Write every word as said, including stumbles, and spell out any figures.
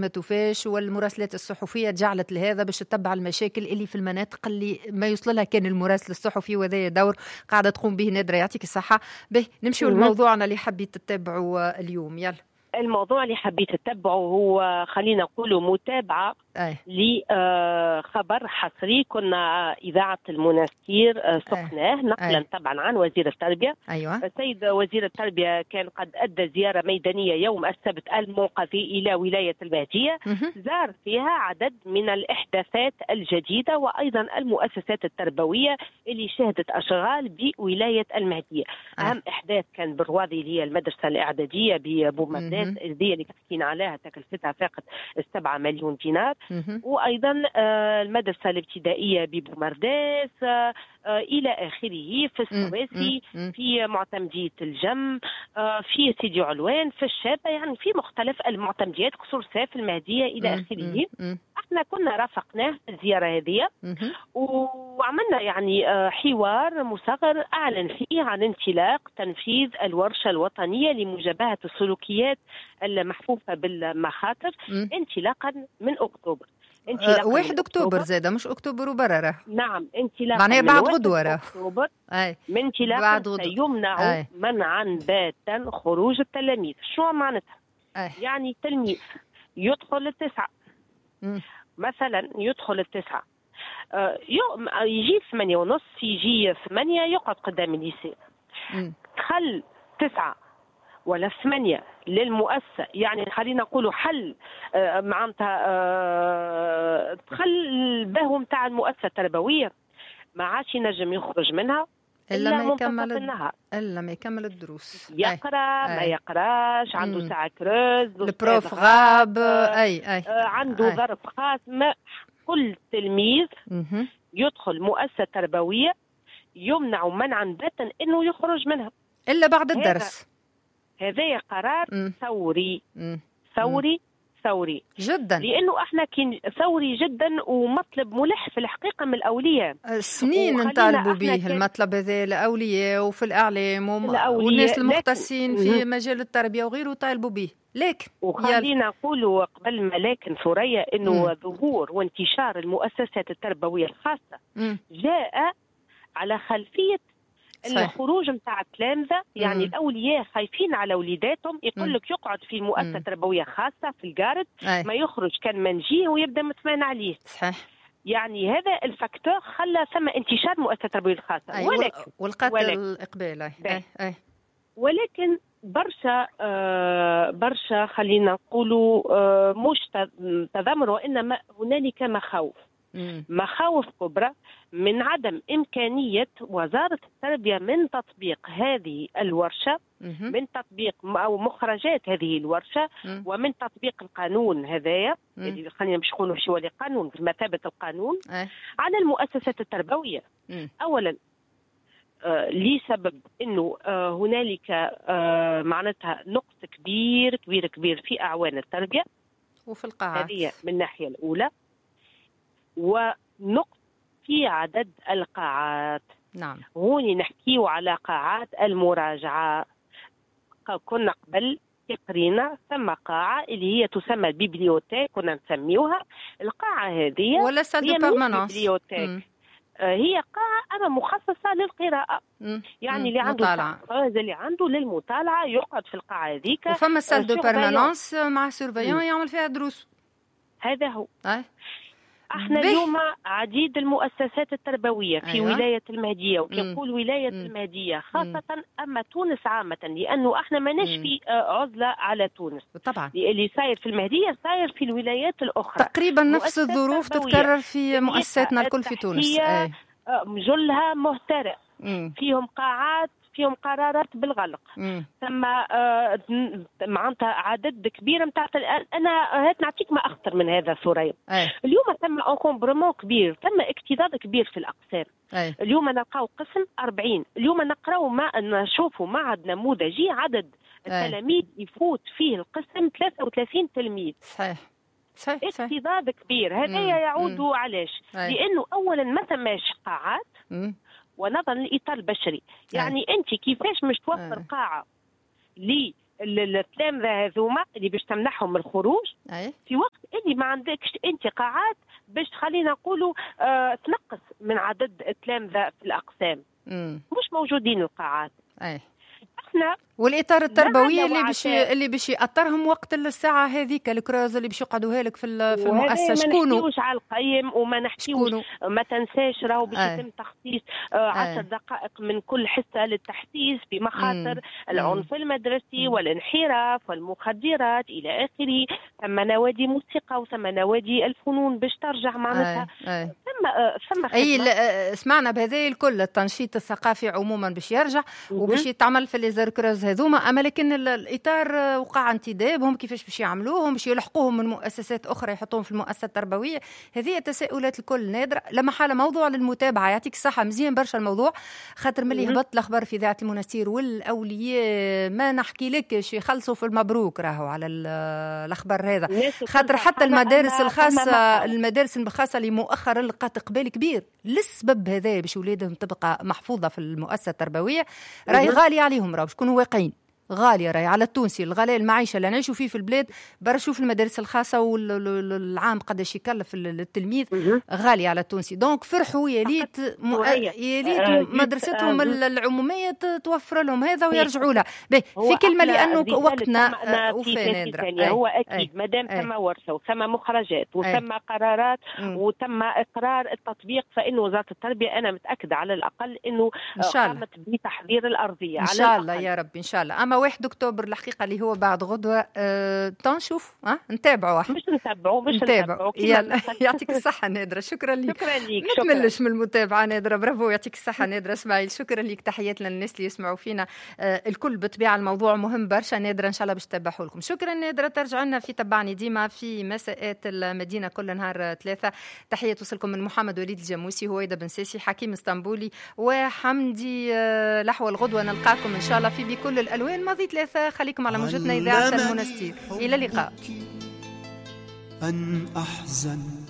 ما توفاش، والمراسلات الصحفية جعلت لهذا باش تتبع المشاكل اللي في المناطق اللي ما يوصل لها كان المراسل الصحفي، وهذا دور قاعدة تقوم به نادرة، يعطيك الصحة. به نمشيو لموضوعنا اللي حبيت تتبعوا اليوم. يلا الموضوع اللي حبيت تتبعه هو خلينا نقوله متابعة لخبر حصري كنا إذاعة المنستير سقناه نقلا طبعا عن وزير التربية. أيوة. السيد وزير التربية كان قد أدى زيارة ميدانية يوم السبت المنقذي إلى ولاية المهدية، زار فيها عدد من الإحداثات الجديدة وأيضا المؤسسات التربوية اللي شهدت أشغال بولاية المهدية. أه. أهم إحداث كان بالرواضي اللي هي المدرسة الإعدادية ببومرداس اللي حكينا عليها تكلفتها فاقت السبعة مليون دينار، وأيضا المدرسة الابتدائية ببومرداس إلى آخره، في السواسي، في معتمدية الجم، في سيدي علوان، في الشابة، يعني في مختلف المعتمديات، قصور ساف، المهدية إلى آخره. احنا كنا رافقناه في الزيارة هذه وعملنا يعني حوار مصغر أعلن فيه عن انطلاق تنفيذ الورشة الوطنية لمجابهة السلوكيات المحفوفة بالمخاطر انطلاقا من أكتوبر. أه واحد أكتوبر زادة، مش أكتوبر وبررة. نعم انطلاقا معناها بعد غدوة أكتوبر من انطلاقا سيمنع منعا باتا خروج التلاميذ. شو معناتها؟ أي. يعني تلميذ يدخل التسعة م. مثلا يدخل التسعة آه يجي ثمانية ونص، يجي ثمانية يقعد قدام الليسي، دخل تسعة ولا ثمانية للمؤسسة، يعني خلينا نقولوا حل آه معناتها آه دخل بهو متاع المؤسسة التربوية، ما عادش ينجم يخرج منها إلا ما يكمل النهار، إلا ما يكمل الدروس، يقرأ أي. ما يقراش، عنده مم. ساعة كروز، البروف غاب، أي أي آه عنده أي. ظرف خاص. ما كل تلميذ مم. يدخل مؤسسة تربوية يمنع منعا باتا إنه يخرج منها إلا بعد الدرس. هذا قرار مم. ثوري مم. ثوري ثوري جدا، لانه احنا كين ثوري جدا ومطلب ملح في الحقيقه من الاولياء. سنين نطالبوا به المطلب هذا الاولياء وفي الاعلام وم... والناس المختصين في مجال التربيه وغيره طالبوا به، لكن وخلينا نقولوا قبل ما لكن ثريا انه م. ظهور وانتشار المؤسسات التربويه الخاصه م. جاء على خلفيه الخروج متاع التلامذة، يعني مم. الأولياء خايفين على وليداتهم، يقول لك يقعد في مؤسسة تربوية خاصة في الجارد، أي. ما يخرج كان ما نجيه ويبدأ متمان عليه. صحيح. يعني هذا الفاكتور خلى ثم انتشار مؤسسة تربوية خاصة. أي. ولكن والقتل الإقبال أي. أي. أي. ولكن برشا آه برشا خلينا نقولوا آه مش تذمر، وإنما هنالك مخاوف مم. مخاوف كبرى من عدم إمكانية وزارة التربية من تطبيق هذه الورشة، مم. من تطبيق أو مخرجات هذه الورشة، مم. ومن تطبيق القانون هذايا، يعني خلينا مش نقولوا شو اللي قانون بمثابة القانون أه. على المؤسسات التربوية. مم. أولا آه لسبب أنه آه هنالك آه معناتها نقص كبير كبير كبير في أعوان التربية وفي القاعات، هذه من الناحية الأولى، ونقص في عدد القاعات. نعم. هوني نحكيو على قاعات المراجعة. كنا قبل قرينا ثم قاعة اللي هي تسمى البيبليوتيك، كنا نسميوها القاعة هذه ولا سال دو بيرمانانس، هي قاعة أما مخصصة للقراءة. مم. يعني مم. اللي عنده مطالعة. هذا اللي عنده للمطالعة يقعد في القاعة هذيك. وفما سال دو بيرمانانس مع سيرفيون يعمل فيها دروس. هذا هو. أي. احنا به. اليوم عديد المؤسسات التربوية في أيوة. ولاية المهدية، وكنقول ولاية مم. المهدية خاصة مم. أما تونس عامة، لأنه احنا ما في عزلة على تونس طبعا. اللي صاير في المهدية صاير في الولايات الأخرى تقريبا نفس الظروف تتكرر في مؤسساتنا الكل في تونس. أي. جلها مهترئ، فيهم قاعات فيهم قرارات بالغلق، ثم آه معناتها عدد كبير نتاع. انا هات نعطيك ما اخطر من هذا ثريا. اليوم ثم انكومبرمون كبير، ثم اكتظاظ كبير في الاقسام. أي. اليوم نلقاو قسم أربعين، اليوم نقراو ما نشوفوا معهد نموذجي عدد التلاميذ يفوت فيه القسم ثلاثة وثلاثين تلميذ. صحيح صحيح اكتظاظ كبير. هذا يعود علاش؟ لانه اولا ما ثماش قاعات مم. ونظرا للإطار البشري. يعني أي. أنت كيفاش مش توفر أي. قاعة التلامذه هذوما اللي باش تمنحهم من الخروج أي. في وقت اللي ما عندكش انت قاعات باش خلينا نقولوا آه تنقص من عدد التلامذه في الاقسام. مم. مش موجودين القاعات. أي. احنا والاطار التربوي اللي باش اللي باش ياثرهم وقت الساعه هذيك الكراز اللي باش يقعدوها لك في في المؤسسه شكونوا؟ ما نحكيوش على القيم وما نحكيوش، ما تنساش راهو باش يتم تخصيص عشر دقائق من كل حصه للتحسيس بمخاطر العنف المدرسي مم. والانحراف والمخدرات الى اخره. ثم نوادي موسيقى وثم نوادي الفنون باش ترجع معناتها ثم ثم اي سمعنا بهذا الكل. التنشيط الثقافي عموما باش يرجع وباش يتعمل في لي كراز هذوما، اما لكن الاطار وقع انتدابهم كيفاش باش يعملوهم، باش يلحقوهم من مؤسسات اخرى يحطوهم في المؤسسه التربويه. هذه التساؤلات الكل نادره. لما حال موضوع للمتابعه، يعطيك الصحه، مزيان برشا الموضوع، خاطر ملي هبط الاخبار في اذاعه المنستير والاولياء ما نحكي لكش يخلصوا في المبروك راهو على الاخبار هذا، خاطر حتى المدارس الخاصه المدارس الخاصه اللي مؤخرا لقات اقبال كبير للسبب هذا باش ولادهم تبقى محفوظه في المؤسسه التربويه. راهي غالي عليهم، راهو شكونوا واقعين، غالية راهي على التونسي. الغلاء المعيشة اللي نعيشوا فيه في البلاد، برا شوف المدارس الخاصة والعام قداش يكلف التلميذ، غالية على التونسي. دونك فرحوا يا ليت م... يا ليت مدرستهم العمومية توفر لهم هذا ويرجعوا لها. في كلمة لأنه وقتنا وفاة نادرة. هو أكيد مادام ثم ورثة وثم مخرجات وثم قرارات وتم إقرار التطبيق، فإن وزارة التربية أنا متأكدة على الأقل إنه قامت بتحضير الأرضية إن شاء الله يا رب إن شاء الله. أما واحد أكتوبر الحقيقة اللي هو بعد غدوة أه... تنشوف أه؟ نتابعوا مش نتابعوا مش نتابعوا يعطيك الصحة نادرة. شكرا لك. شكرا لك. نكملش من المتابعة نادرة. برافو يعطيك الصحة نادرة اسماعيل. شكرا لك. تحياتنا للناس اللي يسمعوا فينا أه الكل بطبيعة الموضوع مهم برشا نادرة، إن شاء الله باش تتبعوا لكم. شكرا نادرة. ترجعوا لنا في تبعني ديما في مساءات المدينة كل نهار ثلاثة. تحية توصلكم من محمد وليد الجاموسي، هويدا بن ساسي، حكيم اسطنبولي وحمدي أه لحوى الغدوة. نلقاكم إن شاء الله في بكل الألوان ماضي ثلاثة. خليكم على موجتنا إذاعة المنستير. إلى اللقاء. أن أحزن